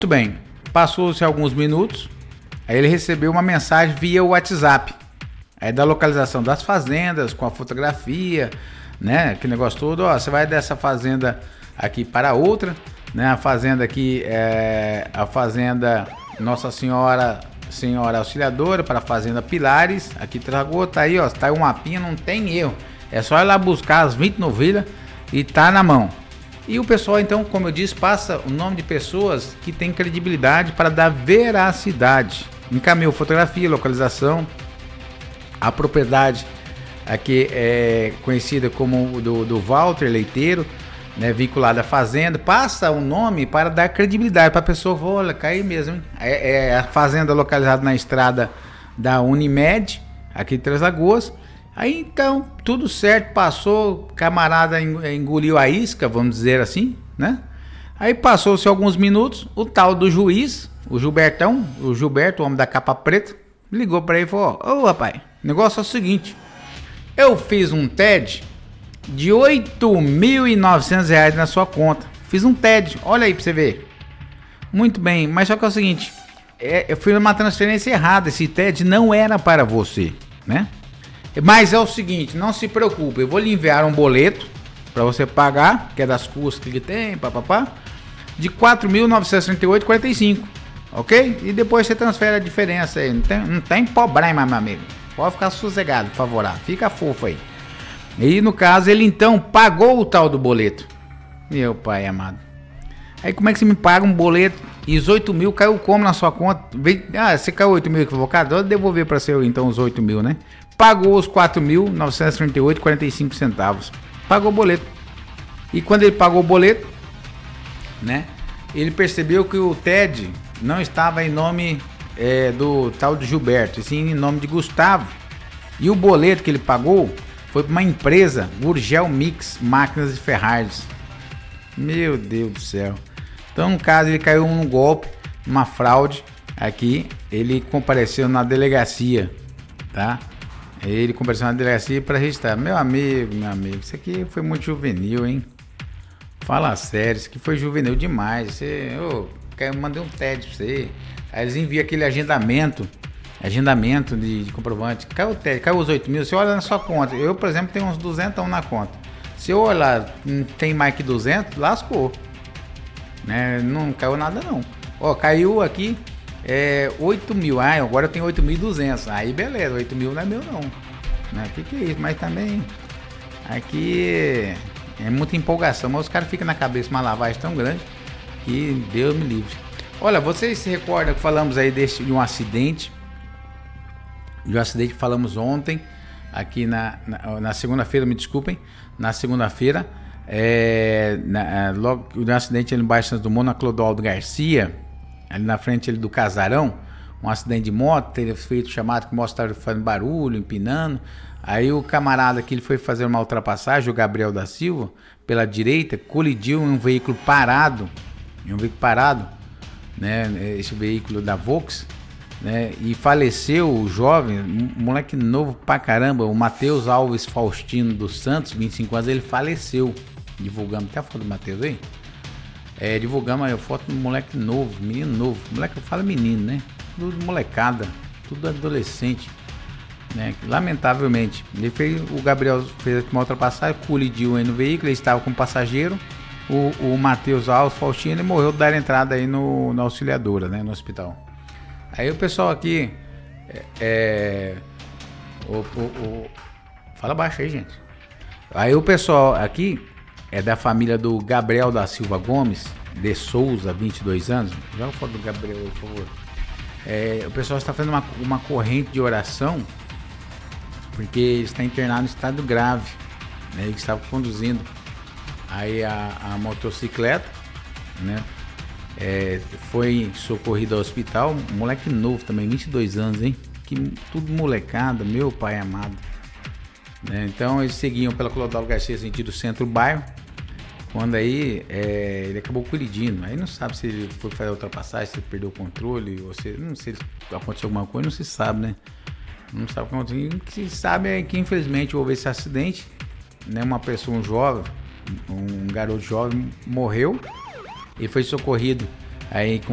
Muito bem, passou-se alguns minutos, aí ele recebeu uma mensagem via WhatsApp, aí da localização das fazendas, com a fotografia, né, que negócio todo, ó, você vai dessa fazenda aqui para outra, né, a fazenda aqui é a fazenda Nossa Senhora Auxiliadora, para a fazenda Pilares, aqui Tragou, tá aí, ó, tá aí um mapinha, não tem erro, é só ir lá buscar as 20 novilhas e tá na mão. E o pessoal, então, como eu disse, passa o nome de pessoas que têm credibilidade para dar veracidade. Encaminhou fotografia, localização, a propriedade aqui é conhecida como do Walter Leiteiro, né, vinculada à fazenda, passa o nome para dar credibilidade para a pessoa, olha, caiu mesmo, hein? É a fazenda localizada na estrada da Unimed, aqui de Três Lagoas. Aí então, tudo certo, passou, camarada engoliu a isca, vamos dizer assim, né? Aí passou-se alguns minutos, o tal do juiz, o Gilberto, o homem da capa preta, ligou para ele e falou, ô rapaz, o negócio é o seguinte, eu fiz um TED de R$ 8.900 na sua conta, fiz um TED, olha aí pra você ver. Muito bem, mas só que é o seguinte, eu fiz uma transferência errada, esse TED não era para você, né? Mas é o seguinte, não se preocupe, eu vou lhe enviar um boleto para você pagar, que é das custas que ele tem, papapá, de R$ 4.938,45, ok? E depois você transfere a diferença aí, não tem problema, meu amigo, pode ficar sossegado, favorável, fica fofo aí. E no caso, ele então pagou o tal do boleto, meu pai amado. Aí como é que você me paga um boleto e os 8 mil caiu como na sua conta? Você caiu 8 mil equivocado, eu devolver para você então os 8 mil, né? Pagou os 4.938,45 centavos. Pagou o boleto. E quando ele pagou o boleto, né? Ele percebeu que o TED não estava em nome do tal de Gilberto, e sim em nome de Gustavo. E o boleto que ele pagou foi para uma empresa, Gurgel Mix Máquinas e Ferragens. Meu Deus do céu. Então, no caso, ele caiu num golpe, uma fraude. Aqui, ele compareceu na delegacia, tá? Ele compareceu na delegacia para registrar. Meu amigo, isso aqui foi muito juvenil, hein? Fala sério, isso aqui foi juvenil demais. Eu mandei um TED pra você. Aí eles enviam aquele agendamento de comprovante. Caiu o TED, caiu os 8 mil, você olha na sua conta. Eu, por exemplo, tenho uns 200 na conta. Se eu olhar, não tem mais que 200, lascou. Né? Não caiu nada não. Ó, caiu aqui 8 mil. Agora eu tenho 8.200. Aí beleza, 8 mil não é meu não. Né? Que é isso? Mas também aqui é muita empolgação. Mas os caras ficam na cabeça uma lavagem tão grande que Deus me livre. Olha, vocês se recordam que falamos aí de um acidente? De um acidente que falamos ontem. Aqui na segunda-feira, me desculpem. Na segunda-feira, logo no acidente ali embaixo do Mona Clodoaldo Garcia, ali na frente ali do casarão, um acidente de moto, teria feito chamado que mostrava fazendo barulho, empinando. Aí o camarada que ele foi fazer uma ultrapassagem, o Gabriel da Silva, pela direita, colidiu em um veículo parado, né? Esse veículo da Volks, né? E faleceu o jovem, um moleque novo pra caramba, o Matheus Alves Faustino dos Santos, 25 anos, ele faleceu. Divulgamos até a foto do Matheus aí. Divulgamos a foto do moleque novo, menino novo. Moleque, eu falo menino, né? Tudo molecada, tudo adolescente, né? Lamentavelmente, o Gabriel fez uma ultrapassagem, colidiu aí no veículo, ele estava com um passageiro. O Matheus Alves Faustino, ele morreu, dar entrada aí na auxiliadora, né? No hospital. Aí o pessoal aqui fala baixo aí, gente. Aí o pessoal aqui é da família do Gabriel da Silva Gomes de Souza, 22 anos. Joga a foto do Gabriel, por favor. O pessoal está fazendo uma corrente de oração porque ele está internado em estado grave, né? Ele estava conduzindo aí a motocicleta, né? Foi socorrido ao hospital, um moleque novo também, 22 anos, hein? Que tudo molecada, meu pai amado. Né? Então eles seguiam pela Clodoaldo Garcia, sentido centro-bairro, quando aí ele acabou colidindo. Aí não sabe se ele foi fazer a ultrapassagem, se ele perdeu o controle, ou se não sei se aconteceu alguma coisa, não se sabe, né? Não sabe o que aconteceu. O que se sabe é que infelizmente houve esse acidente, né? Uma pessoa, um jovem, um garoto jovem morreu e foi socorrido aí com